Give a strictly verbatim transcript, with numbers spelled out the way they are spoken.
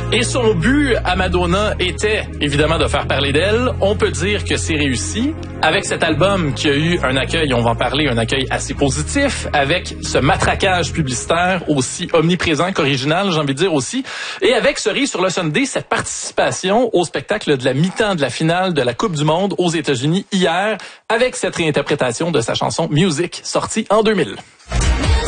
Et son but à Madonna était évidemment de faire parler d'elle. On peut dire que c'est réussi. Avec cet album qui a eu un accueil, on va en parler, un accueil assez positif, avec ce matraquage publicitaire aussi omniprésent qu'original, j'ai envie de dire aussi, et avec cerise sur le sundae, cette participation au spectacle de la mi-temps de la finale de la Coupe du Monde aux États-Unis hier, avec cette réinterprétation de sa chanson Music, sortie en deux mille.